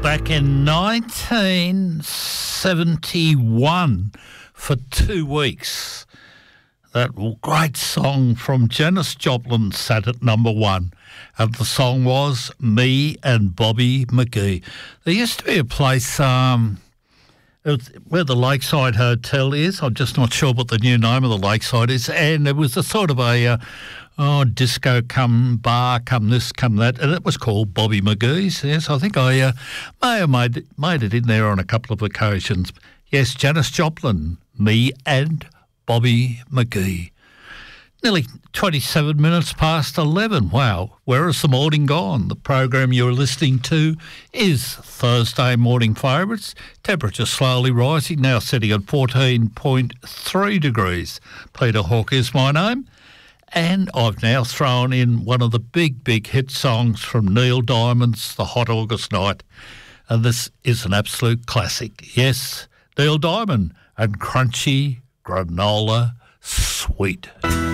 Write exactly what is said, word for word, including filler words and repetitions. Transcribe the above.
back in nineteen seventy-one for two weeks. That great song from Janis Joplin sat at number one, and the song was Me and Bobby McGee. There used to be a place um, where the Lakeside Hotel is. I'm just not sure what the new name of the Lakeside is, and it was a sort of a... Uh, Oh, disco come bar, come this, come that, and it was called Bobby McGee's. Yes, I think I uh, may have made, made it in there on a couple of occasions. Yes, Janis Joplin, Me and Bobby McGee. Nearly twenty-seven minutes past eleven. Wow, where has the morning gone? The program you're listening to is Thursday Morning Favourites. Temperature slowly rising, now sitting at fourteen point three degrees. Peter Hawke is my name. And I've now thrown in one of the big, big hit songs from Neil Diamond's The Hot August Night. And this is an absolute classic. Yes, Neil Diamond and Crunchy Granola Sweet.